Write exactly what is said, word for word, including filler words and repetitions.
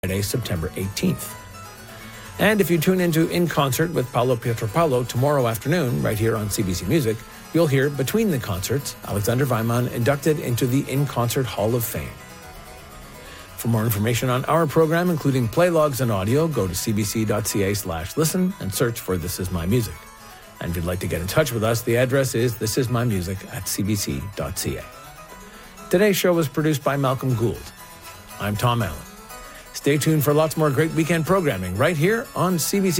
Friday, September eighteenth. And if you tune into In Concert with Paolo Pietropaolo tomorrow afternoon, right here on C B C Music, you'll hear between the concerts, Alexander Weimann inducted into the In Concert Hall of Fame. For more information on our program, including play logs and audio, go to cbc.ca slash listen and search for This Is My Music. And if you'd like to get in touch with us, the address is thisismymusic at cbc.ca. Today's show was produced by Malcolm Gould. I'm Tom Allen. Stay tuned for lots more great weekend programming right here on C B C.